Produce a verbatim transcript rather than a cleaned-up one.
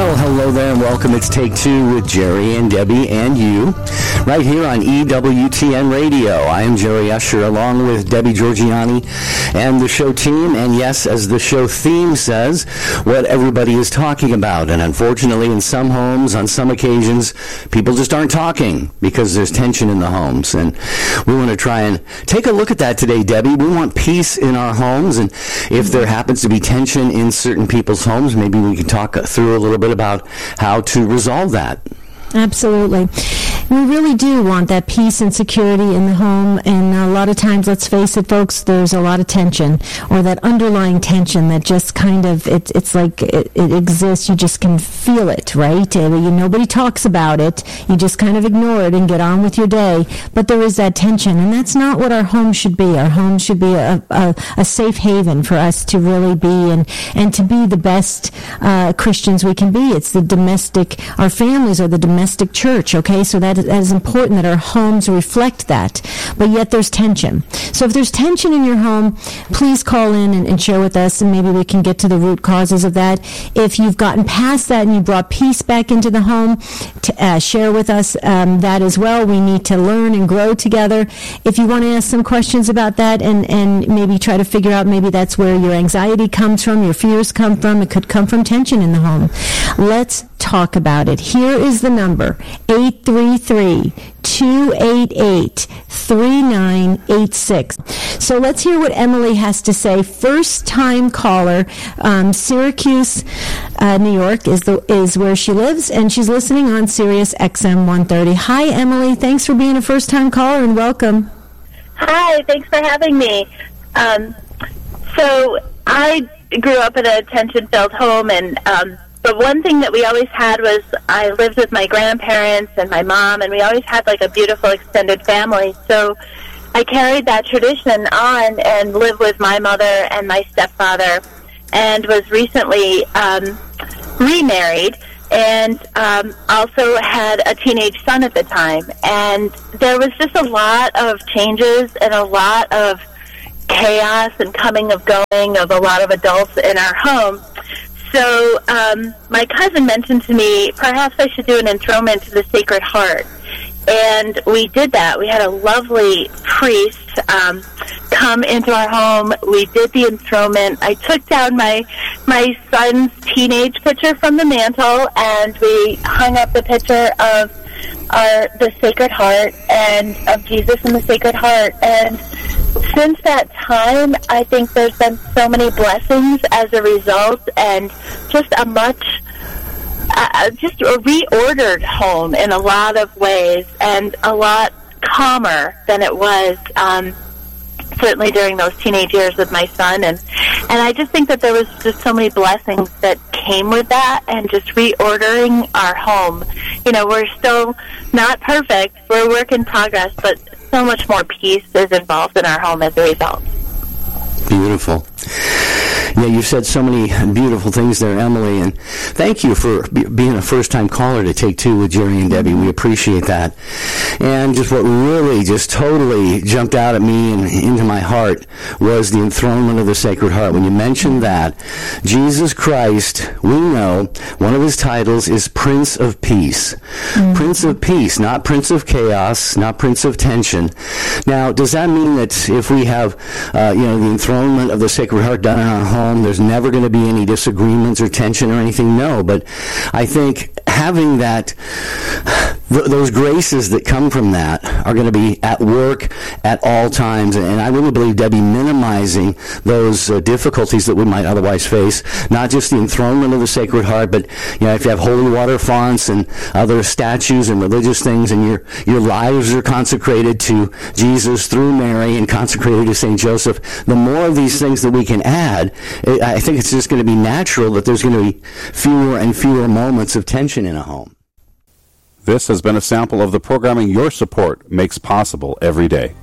Well, hello there and welcome. It's Take Two with Jerry and Debbie and you, right here on E W T N Radio. I am Jerry Usher along with Debbie Georgiani and the show team. And yes, as the show theme says, what everybody is talking about. And unfortunately, in some homes, on some occasions, people just aren't talking because there's tension in the homes. And we want to try and take a look at that today, Debbie. We want peace in our homes. And if there happens to be tension in certain people's homes, maybe we can talk through a little bit about how to resolve that. Absolutely. We really do want that peace and security in the home, and a lot of times, let's face it, folks, there's a lot of tension, or that underlying tension that just kind of, it, it's like it, it exists, you just can feel it, right? And you, nobody talks about it, you just kind of ignore it and get on with your day, but there is that tension, and that's not what our home should be. Our home should be a, a, a safe haven for us to really be, and, and to be the best uh, Christians we can be. It's the domestic, our families are the domestic church, okay? So that is important that our homes reflect that. But yet there's tension. So if there's tension in your home, please call in and, and share with us, and maybe we can get to the root causes of that. If you've gotten past that and you brought peace back into the home, to, uh, share with us um, that as well. We need to learn and grow together. If you want to ask some questions about that and, and maybe try to figure out maybe that's where your anxiety comes from, your fears come from, it could come from tension in the home. Let's talk about it. Here is the number, eight three three, two eight eight, three nine eight six. So let's hear what Emily has to say. First-time caller, um, Syracuse, uh, New York is the is where she lives, and she's listening on Sirius X M one thirty. Hi, Emily. Thanks for being a first-time caller, and welcome. Hi. Thanks for having me. Um, so I grew up in a tension-filled home, and um, but one thing that we always had was I lived with my grandparents and my mom, and we always had like a beautiful extended family. So I carried that tradition on and lived with my mother and my stepfather, and was recently um, remarried, and um, also had a teenage son at the time. And there was just a lot of changes and a lot of chaos and coming of going of a lot of adults in our home. So um, my cousin mentioned to me, perhaps I should do an enthronement to the Sacred Heart. And we did that. We had a lovely priest um, come into our home. We did the enthronement. I took down my my son's teenage picture from the mantle, and we hung up the picture of our the Sacred Heart and of Jesus in the Sacred Heart. And since that time, I think there's been so many blessings as a result, and just a much, uh, just a reordered home in a lot of ways, and a lot calmer than it was, um, certainly during those teenage years with my son. And, and I just think that there was just so many blessings that came with that, and just reordering our home. You know, we're still not perfect. We're a work in progress, but so much more peace is involved in our home as a result. Beautiful. Yeah, you've said so many beautiful things there, Emily, and thank you for be- being a first-time caller to Take Two with Jerry and Debbie. We appreciate that. And just what really just totally jumped out at me and into my heart was the enthronement of the Sacred Heart. When you mentioned that, Jesus Christ, we know, one of his titles is Prince of Peace. Mm-hmm. Prince of Peace, not Prince of Chaos, not Prince of Tension. Now, does that mean that if we have, uh, you know, the enthronement of the Sacred Heart done in our home, there's never going to be any disagreements or tension or anything? No, but I think having that, th- those graces that come from that are going to be at work at all times. And I really believe, Debbie, minimizing those uh, difficulties that we might otherwise face, not just the enthronement of the Sacred Heart, but, you know, if you have holy water fonts and other statues and religious things, and your your lives are consecrated to Jesus through Mary and consecrated to Saint Joseph, the more of these things that we can add, I think it's just going to be natural that there's going to be fewer and fewer moments of tension in a home. This has been a sample of the programming your support makes possible every day.